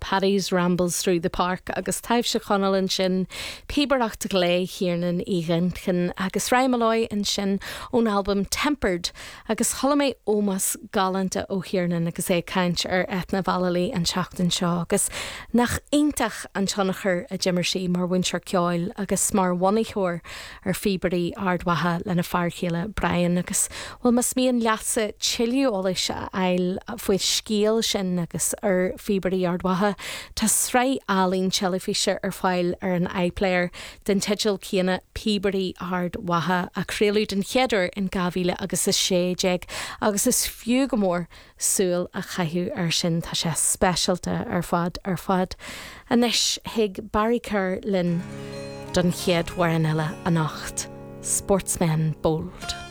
Paddy's Rambles Through the Park agus taibh se chonalin sin píbeachta lé hiarnan ígan cin agus raimmalói in sin ón album Tempered agus thola mé ómas galanta ó hiarnan agus é caint ar Etna Valley an seachtain seo agus nach aintach an tionachar a Jimmersí mar winter ceáil agus mar wanichóir ar fíberí ardwatha lena farchéile Brian agus bhfuil mas míon leasa chiliúolais eil faoi scíal sin agus ar fíberí ardwatha tá srei álín telefiise ar fáil ar an iPlayer den teidil cíanna píberí ardwatha a créalú den cheadar in gavíle agus is sééig agus is fiú go mór súil a chaithú ar sin tá sé specialta ar fad. Anis hiag baricur linn don chead warin eile a nacht. Sportsmen Bold.